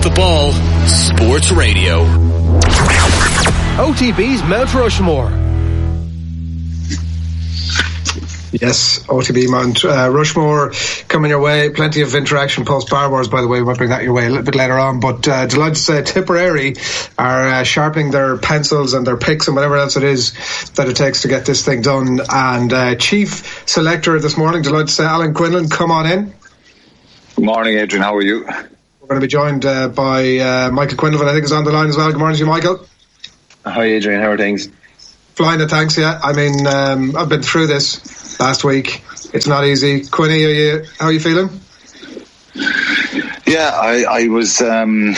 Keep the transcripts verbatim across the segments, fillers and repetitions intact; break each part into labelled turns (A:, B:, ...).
A: Off the Ball Sports Radio.
B: O T B's Mount Rushmore.
C: Yes, O T B Mount uh, Rushmore coming your way. Plenty of interaction post Bar Wars, by the way. We might bring that your way a little bit later on. But uh, delighted to say Tipperary are uh, sharpening their pencils and their picks and whatever else it is that it takes to get this thing done. And uh, Chief Selector this morning, delighted to say Alan Quinlan, come on in.
D: Good morning, Adrian. How are you?
C: We're going to be joined uh, by uh, Michael Quinlan, I think, is on the line as well. Good morning to you, Michael.
E: Hi, Adrian. How are things?
C: Flying it, thanks, yeah. I mean, um, I've been through this last week. It's not easy. Quinny, are you, how are you feeling?
D: Yeah, I, I was um,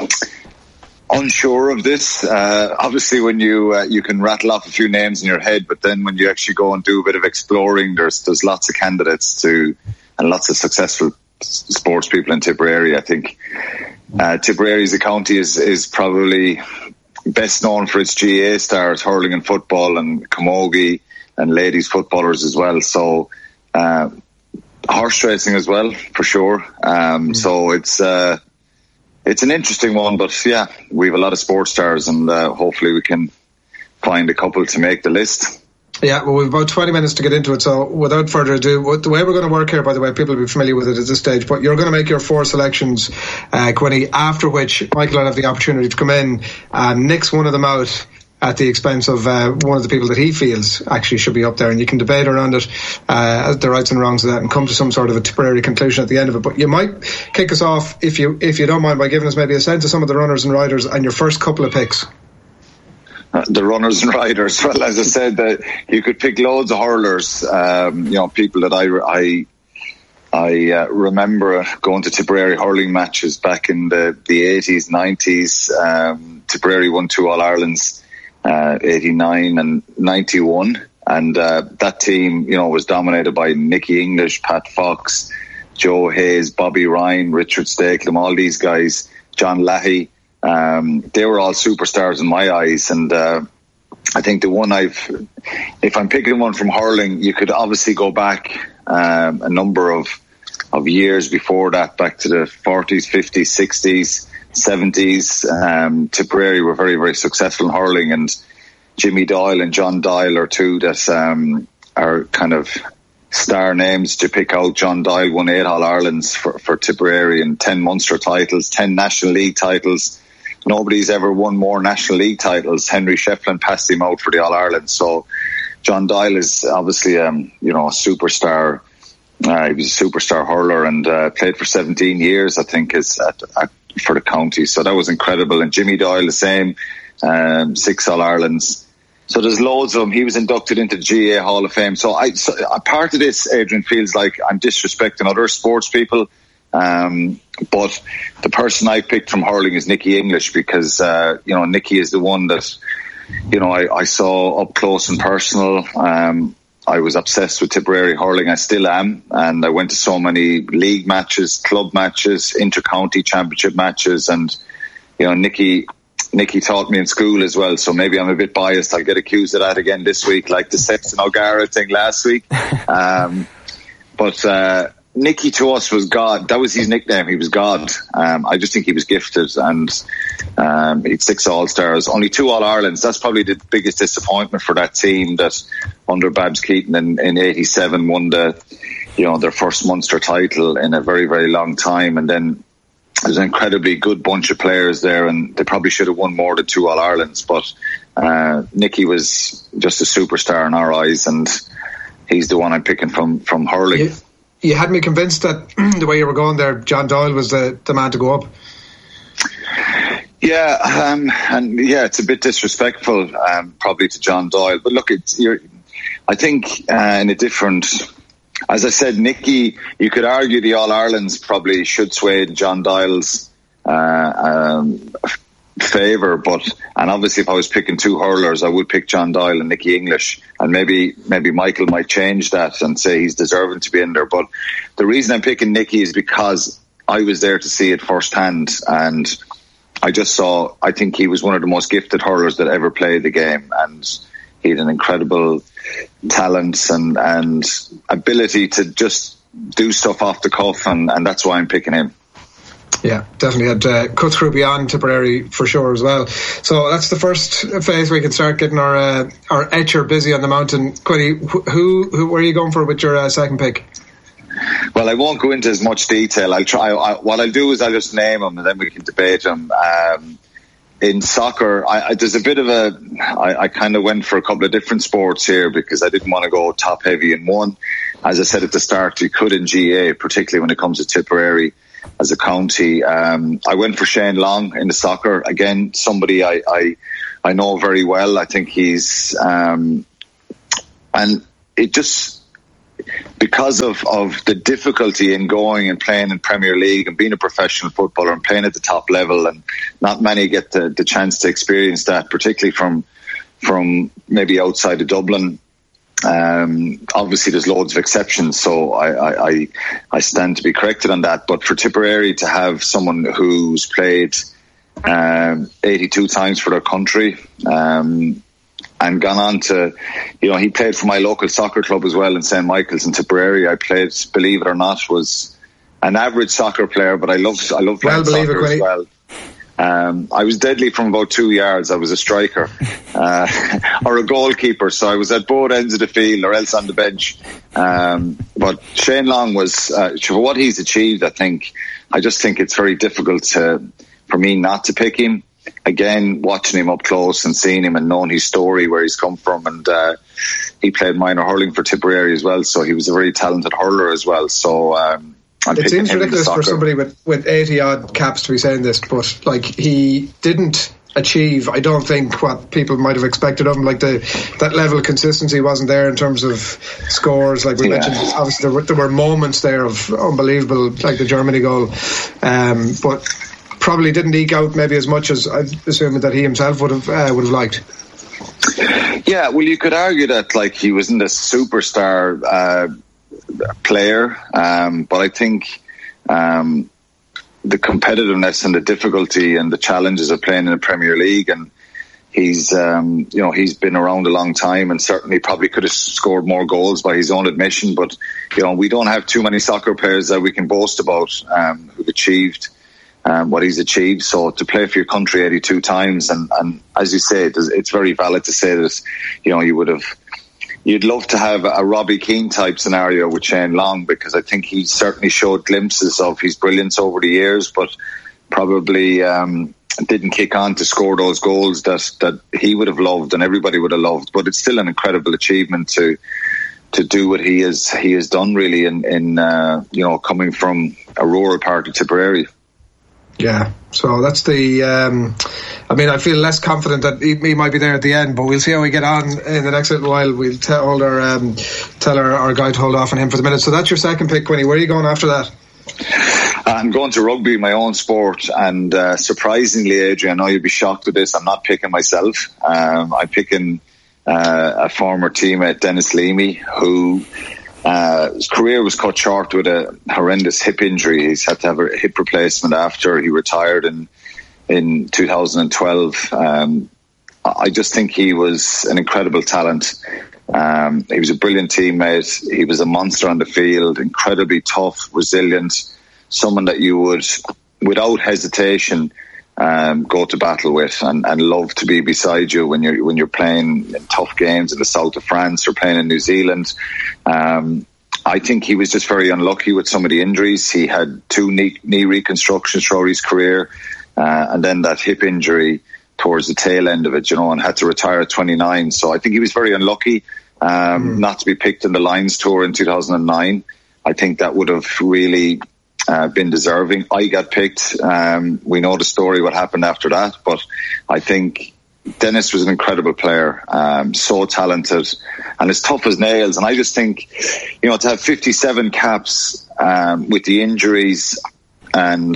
D: unsure of this. Uh, obviously, when you uh, you can rattle off a few names in your head, but then when you actually go and do a bit of exploring, there's there's lots of candidates to and lots of successful sports people in Tipperary. I think uh, Tipperary as a county is is probably best known for its G A A stars, hurling and football, and camogie and ladies footballers as well. So uh, horse racing as well, for sure. Um, mm. So it's uh, it's an interesting one, but yeah, we have a lot of sports stars, and uh, hopefully we can find a couple to make the list.
C: Yeah, well, we've about twenty minutes to get into it, so without further ado, what, the way we're going to work here, by the way, people will be familiar with it at this stage, but you're going to make your four selections, uh, Quinny, after which Michael will have the opportunity to come in and nix one of them out at the expense of uh, one of the people that he feels actually should be up there, and you can debate around it, uh, the rights and wrongs of that, and come to some sort of a Tipperary conclusion at the end of it. But you might kick us off, if you if you don't mind, by giving us maybe a sense of some of the runners and riders and your first couple of picks.
D: Uh, the runners and riders. Well, as I said, that uh, you could pick loads of hurlers. Um, you know, people that I I I uh, remember going to Tipperary hurling matches back in the the eighties, nineties. Um, Tipperary won two All Irelands, uh, eighty-nine and ninety-one, and uh, that team, you know, was dominated by Nicky English, Pat Fox, Joe Hayes, Bobby Ryan, Richard Stakelum, all these guys, John Lahey. Um, they were all superstars in my eyes, and uh, I think the one I've, if I'm picking one from hurling, you could obviously go back um, a number of of years before that, back to the forties, fifties, sixties, seventies. Um, Tipperary were very, very successful in hurling, and Jimmy Doyle and John Doyle are two that um, are kind of star names to pick out. John Doyle won eight All Irelands for, for Tipperary and ten Munster titles, ten National League titles. Nobody's ever won more National League titles. Henry Shefflin passed him out for the All Ireland. So John Doyle is obviously, um, you know, a superstar. Uh, he was a superstar hurler, and uh, played for seventeen years, I think, is at, at, for the county. So that was incredible. And Jimmy Doyle, the same, um, six All Irelands. So there's loads of them. He was inducted into the G A A Hall of Fame. So, I, so a part of this, Adrian, feels like I'm disrespecting other sports people. Um, but the person I picked from hurling is Nicky English, because, uh, you know, Nicky is the one that, you know, I, I saw up close and personal. Um, I was obsessed with Tipperary hurling. I still am. And I went to so many league matches, club matches, inter-county championship matches. And, you know, Nicky, Nicky taught me in school as well. So maybe I'm a bit biased. I'll get accused of that again this week, like the Sexton O'Gara thing last week. Um, but, uh, Nicky to us was God. That was his nickname. He was God. Um, I just think he was gifted, and um, he had six All-Stars, only two All-Irelands. That's probably the biggest disappointment for that team, that under Babs Keaton in, in eighty-seven won the, you know, their first Munster title in a very, very long time. And then there's an incredibly good bunch of players there, and they probably should have won more than two All-Irelands. But uh, Nicky was just a superstar in our eyes, and he's the one I'm picking from, from hurling.
C: Yeah. You had me convinced that the way you were going there, John Doyle was the, the man to go up.
D: Yeah, um, and yeah, it's a bit disrespectful, um, probably to John Doyle. But look, it's you're, I think uh, in a different, as I said, Nicky, you could argue the All Irelands probably should sway John Doyle's uh, um, favour, but and obviously if I was picking two hurlers, I would pick John Doyle and Nicky English, and maybe maybe Michael might change that and say he's deserving to be in there. But the reason I'm picking Nicky is because I was there to see it firsthand, and I just saw, I think he was one of the most gifted hurlers that ever played the game, and he had an incredible talent and and ability to just do stuff off the cuff, and, and that's why I'm picking him.
C: Yeah, definitely had uh, cut through beyond Tipperary for sure as well. So that's the first phase we can start getting our uh, our etcher busy on the mountain. Quinny, who, who where are you going for with your uh, second pick?
D: Well, I won't go into as much detail. I'll try. I, what I'll do is I'll just name them and then we can debate them. Um, in soccer, I, I, there's a bit of a. I, I kind of went for a couple of different sports here because I didn't want to go top heavy in one. As I said at the start, you could in G A, particularly when it comes to Tipperary as a county. Um, I went for Shane Long in the soccer. Again, somebody I, I, I know very well. I think he's, um, and it just, because of, of the difficulty in going and playing in Premier League and being a professional footballer and playing at the top level, and not many get the, the chance to experience that, particularly from, from maybe outside of Dublin. Um, obviously there's loads of exceptions, so I, I, I stand to be corrected on that. But for Tipperary to have someone who's played um, eighty-two times for their country um, and gone on to, you know, he played for my local soccer club as well in Saint Michael's in Tipperary. I played, believe it or not, was an average soccer player, but I loved I loved playing
C: well,
D: soccer as well. Um, I was deadly from about two yards. I was a striker uh, or a goalkeeper, so I was at both ends of the field or else on the bench. Um, but Shane Long was, uh, for what he's achieved, I think, I just think it's very difficult to, for me not to pick him. Again, watching him up close and seeing him and knowing his story, where he's come from, and uh, he played minor hurling for Tipperary as well, so he was a very talented hurler as well. So um, I'm
C: it seems ridiculous for somebody with, with eighty odd caps to be saying this, but like he didn't achieve, I don't think, what people might have expected of him. Like the that level of consistency wasn't there in terms of scores. Like we yeah. mentioned, obviously there were, there were moments there of unbelievable, like the Germany goal, um, but probably didn't eke out maybe as much as I assume that he himself would have uh, would have liked.
D: Yeah, well, you could argue that like he wasn't a superstar uh, player, um, but I think um, the competitiveness and the difficulty and the challenges of playing in the Premier League, and he's um, you know he's been around a long time and certainly probably could have scored more goals by his own admission. But you know we don't have too many soccer players that we can boast about um, who've achieved um, what he's achieved. So to play for your country eighty-two times, and, and as you say, it's very valid to say that you know you would have. You'd love to have a Robbie Keane type scenario with Shane Long, because I think he certainly showed glimpses of his brilliance over the years, but probably um, didn't kick on to score those goals that, that he would have loved and everybody would have loved. But it's still an incredible achievement to to do what he has he has done, really, in, in uh, you know coming from a rural part of Tipperary.
C: Yeah, so that's the. Um, I mean, I feel less confident that he, he might be there at the end, but we'll see how we get on in the next little while. We'll tell our um, tell our, our guy to hold off on him for the minute. So that's your second pick, Quinny. Where are you going after that?
D: I'm going to rugby, my own sport, and uh, surprisingly, Adrian, I know you'll be shocked with this. I'm not picking myself. Um, I'm picking uh, a former teammate, Dennis Leamy, who. Uh, his career was cut short with a horrendous hip injury. He's had to have a hip replacement after he retired in in two thousand twelve. Um, I just think he was an incredible talent. Um, he was a brilliant teammate. He was a monster on the field, incredibly tough, resilient, someone that you would, without hesitation, um, go to battle with and, and love to be beside you when you're when you're playing in tough games in the south of France or playing in New Zealand. Um, I think he was just very unlucky with some of the injuries. He had two knee, knee reconstructions throughout his career, uh, and then that hip injury towards the tail end of it, you know, and had to retire at twenty-nine. So I think he was very unlucky um, mm. not to be picked in the Lions Tour in two thousand nine. I think that would have really Uh, been deserving. I got picked. Um, we know the story, what happened after that, but I think Dennis was an incredible player, um, so talented and as tough as nails. And I just think, you know, to have fifty-seven caps um, with the injuries and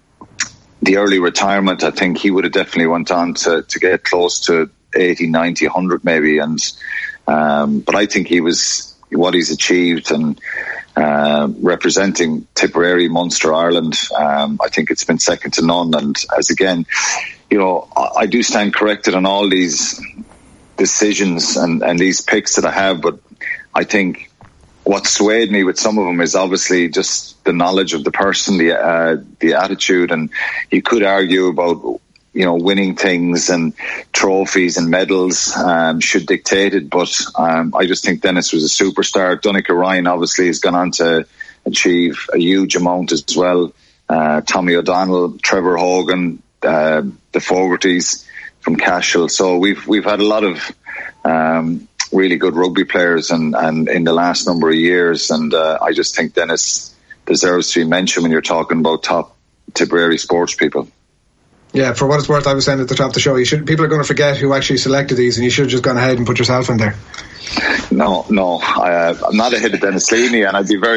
D: the early retirement, I think he would have definitely went on to, to get close to eighty, ninety, one hundred maybe. And um, but I think he was what he's achieved and Uh, representing Tipperary, Munster, Ireland, um, I think it's been second to none. And as again, you know, I, I do stand corrected on all these decisions and, and these picks that I have, but I think what swayed me with some of them is obviously just the knowledge of the person, the uh, the attitude, and you could argue about, you know, winning things and trophies and medals um, should dictate it, but um, I just think Dennis was a superstar. Donncha Ryan obviously has gone on to achieve a huge amount as well. Uh, Tommy O'Donnell, Trevor Hogan, uh, the Fogartys from Cashel. So we've we've had a lot of um, really good rugby players and, and in the last number of years, and uh, I just think Dennis deserves to be mentioned when you're talking about top Tipperary sports people.
C: Yeah, for what it's worth, I was saying at the top of the show, you should, people are going to forget who actually selected these, and you should have just gone ahead and put yourself in there.
D: No, no, I, uh, I'm not ahead of Dennis Leamy, and I'd be very